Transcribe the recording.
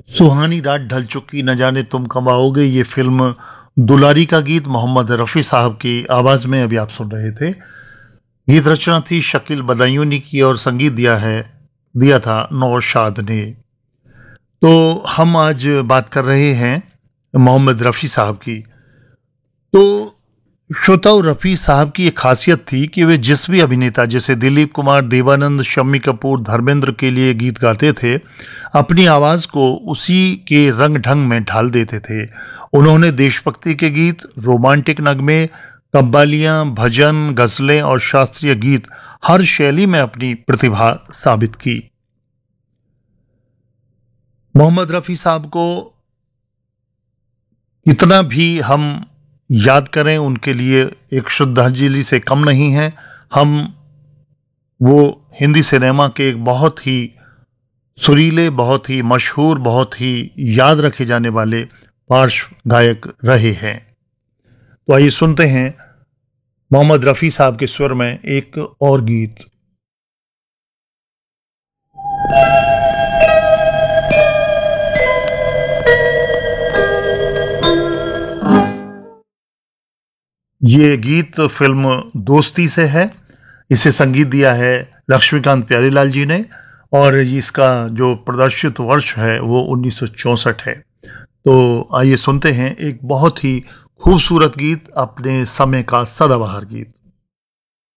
सुहानी रात ढल चुकी न जाने तुम कब आओगे, ये फिल्म दुलारी का गीत मोहम्मद रफ़ी साहब की आवाज़ में अभी आप सुन रहे थे। गीत रचना थी शकील बदायूनी की और संगीत दिया था नौशाद ने। तो हम आज बात कर रहे हैं मोहम्मद रफ़ी साहब की। तो श्रोताओ, रफ़ी साहब की एक खासियत थी कि वे जिस भी अभिनेता जैसे दिलीप कुमार, देवानंद, शम्मी कपूर, धर्मेंद्र के लिए गीत गाते थे, अपनी आवाज़ को उसी के रंग ढंग में ढाल देते थे। उन्होंने देशभक्ति के गीत, रोमांटिक नगमे, कव्वालियाँ, भजन, गज़लें और शास्त्रीय गीत हर शैली में अपनी प्रतिभा साबित की। मोहम्मद रफ़ी साहब को इतना भी हम याद करें, उनके लिए एक श्रद्धांजलि से कम नहीं है। हम वो हिंदी सिनेमा के एक बहुत ही सुरीले, बहुत ही मशहूर, बहुत ही याद रखे जाने वाले पार्श्व गायक रहे हैं। तो आइए सुनते हैं मोहम्मद रफ़ी साहब के स्वर में एक और गीत। ये गीत फिल्म दोस्ती से है। इसे संगीत दिया है लक्ष्मीकांत प्यारेलाल जी ने और इसका जो प्रदर्शित वर्ष है वो 1964 है। तो आइए सुनते हैं एक बहुत ही खूबसूरत गीत, अपने समय का सदाबहार गीत।